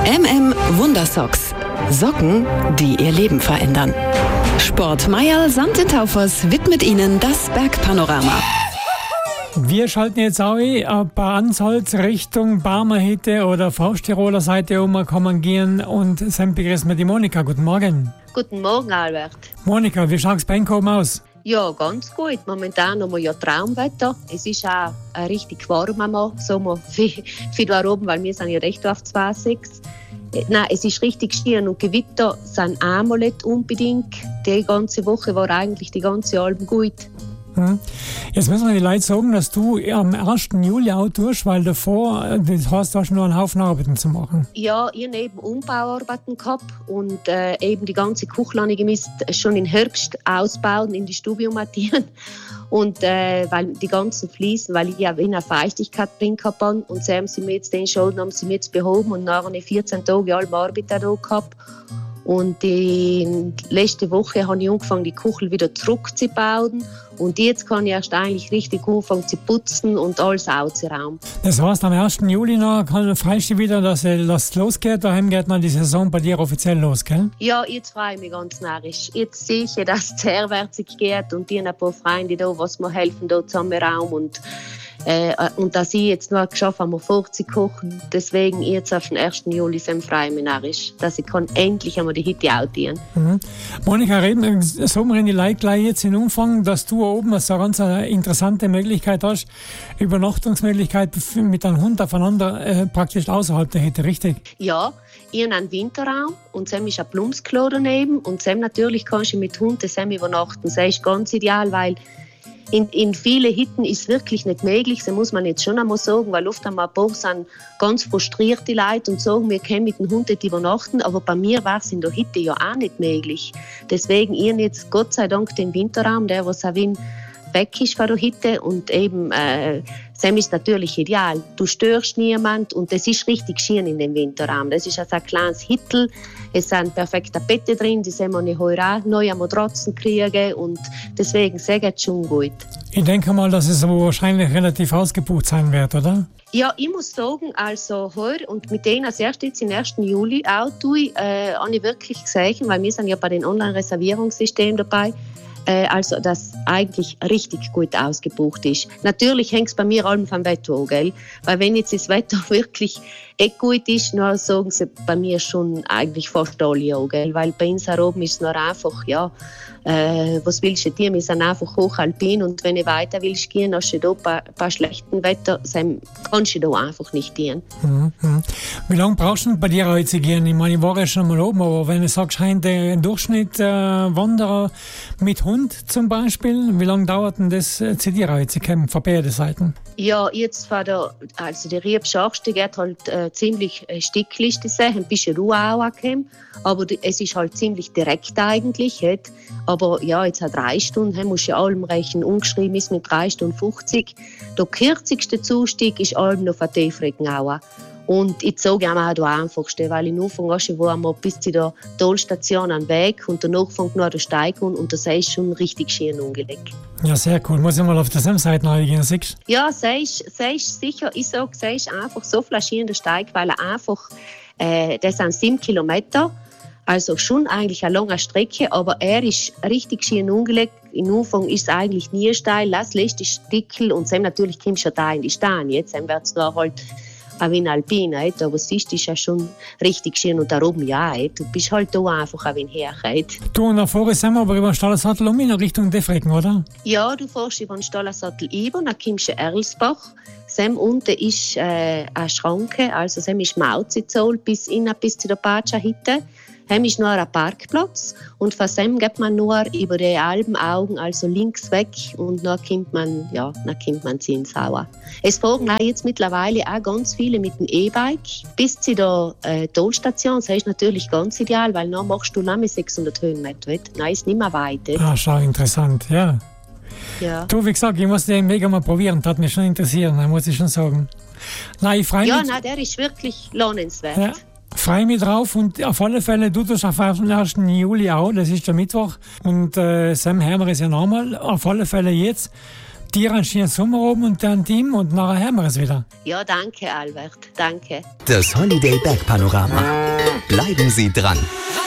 Wundersocks. Socken, die ihr Leben verändern. Sport Mayerl Sand in Taufers widmet Ihnen das Bergpanorama. Wir schalten jetzt auch bei Ansholz Richtung Barmerhütte oder Fausttiroler Seite kommen gehen und sind begrüßen wir die Monika. Guten Morgen. Guten Morgen, Albert. Monika, wie schaut es bei Ihnen aus? Ja, ganz gut. Momentan haben wir ja Traumwetter. Es ist auch richtig warm am Sommer für da oben, weil wir sind ja recht auf 2,6. Nein, es ist richtig schön und Gewitter sind auch mal nicht unbedingt. Die ganze Woche war eigentlich die ganze Alben gut. Jetzt müssen wir die Leute sagen, dass du am 1. Juli auch tust, weil davor, das heißt, du hast noch einen Haufen Arbeiten zu machen. Ja, ich habe eben Umbauarbeiten gehabt und eben die ganze Küche habe ich gemisst, schon im Herbst ausbauen, in die Stube ummontieren. Und weil die ganzen Fliesen, weil ich ja eine Feuchtigkeit drin gehabt habe und sie haben sie mir jetzt den Schulden haben sie mir jetzt behoben und nachher 14 Tage alle Arbeit da gehabt. Und die letzte Woche habe ich angefangen, die Küche wieder zurückzubauen. Und jetzt kann ich erst eigentlich richtig anfangen zu putzen und alles auszuräumen. Das heißt, am 1. Juli noch freust du wieder, dass es losgeht. Daheim geht dann die Saison bei dir offiziell los, gell? Ja, jetzt freue ich mich ganz narrisch. Jetzt sehe ich, dass es herwärts geht und die ein paar Freunde da, was mir helfen, da zusammenraum und dass ich jetzt noch geschafft habe, vorzukochen. Deswegen jetzt auf den 1. Juli freue ich mich narrisch, dass ich endlich einmal die Hütte outdienen. Monika, sagen wir in die Leute gleich jetzt in Umfang, dass du oben so eine ganz interessante Möglichkeit hast, Übernachtungsmöglichkeit mit einem Hund aufeinander praktisch außerhalb der Hütte, richtig? Ja, ich habe einen Winterraum und dann ist ein Plumpsklo daneben und dann natürlich kannst du mit Hund übernachten. Das ist ganz ideal, weil in vielen Hütten ist es wirklich nicht möglich, das muss man jetzt schon einmal sagen, weil oft einmal ein paar sind ganz frustrierte Leute und sagen, wir können mit dem Hund nicht übernachten, aber bei mir war es in der Hütte ja auch nicht möglich. Deswegen ich jetzt Gott sei Dank den Winterraum, der was auch weg ist von der Hütte und eben Sam ist natürlich ideal. Du störst niemand und es ist richtig schön in dem Winterraum. Das ist also ein kleines Hüttel. Es sind perfekte Betten drin, die sollen wir heuer auch neue Matratzen kriegen und deswegen sagt es schon gut. Ich denke mal, dass es aber wahrscheinlich relativ ausgebucht sein wird, oder? Ja, ich muss sagen, also heuer und mit denen als erstes jetzt im 1. Juli auch tue habe ich wirklich gesehen, weil wir sind ja bei den Online-Reservierungssystemen dabei, also das eigentlich richtig gut ausgebucht ist. Natürlich hängt es bei mir allem vom Wetter an, gell? Weil wenn jetzt das Wetter wirklich gut ist, dann sagen sie bei mir schon eigentlich fast alle an, gell? Weil bei uns hier oben ist es noch einfach, ja, was willst du dir? Wir sind einfach hochalpin und wenn du weiter willst gehen, hast du da bei schlechtem Wetter, kannst du da einfach nicht gehen. Wie lange brauchst du bei dir heute zu gehen? Ich meine, ich war ja schon mal oben, aber wenn du sagst, ein Durchschnitt Wanderer mit Hund zum Beispiel, wie lange dauert denn das zu dir heute zu kommen, von beiden Seiten? Ja, jetzt war der Riebschachste geht halt ziemlich sticklich, ein bisschen Ruhe auch gekommen, aber es ist halt ziemlich direkt eigentlich. Aber ja, jetzt hat 3 Stunden, musst du ja allem rechnen, umgeschrieben ist mit 3 Stunden 50. Der kürzeste Zustieg ist allem noch von Tiefregenauer. Und ich sage auch der einfachste, weil in Anfang war wir bis zu der Tollstation am Weg und danach fängt noch der Steig an und das ist schon richtig schön angelegt. Ja, sehr cool. Muss ich mal auf der Seite nachgehen, siehst du? Ja, siehst sicher. Ich sage, siehst einfach so flaschierender Steig, weil er einfach, das sind 7 Kilometer, also schon eigentlich eine lange Strecke, aber er ist richtig schön angelegt. Im Anfang ist es eigentlich nie steil, das lässt ist dickel und dann natürlich kommst du ja da in die Steine. Jetzt wird es noch halt wie ein Alpin, aber siehst, ist ja schon richtig schön und da oben ja, du bist halt da einfach ein wenig her. Du, und davor sind wir aber über den Stahlersattel in Richtung Defrecken, oder? Ja, du fährst über den Stahlersattel über, dann kommst du Erlsbach. Sam unten ist eine Schranke, also Sam ist Mauzizoll bis zu der Patscha-Hütte. Sam ist nur ein Parkplatz und von Sam geht man nur über die Alpenaugen, also links weg und dann kommt man zu ins Sauer. Es fahren auch jetzt mittlerweile auch ganz viele mit dem E-Bike bis zu der Tollstation. Das ist natürlich ganz ideal, weil dann machst du noch mehr 600 Höhenmeter. Nein, ist nicht mehr weit. Schau, interessant, ja. Ja. Du, wie gesagt, ich muss den mega mal probieren, das hat mich schon interessiert, muss ich schon sagen. Nein, ich freue mich. Ja, nein, der ist wirklich lohnenswert. Ja. Freue mich drauf und auf alle Fälle, du tust auf den 1. Juli auch, das ist der Mittwoch und Sam Hammer ist ja nochmal, auf alle Fälle jetzt Dir einen schönen Sommer oben und dein Team und nachher hören wir es wieder. Ja, danke, Albert. Danke. Das Holiday Bergpanorama. Bleiben Sie dran.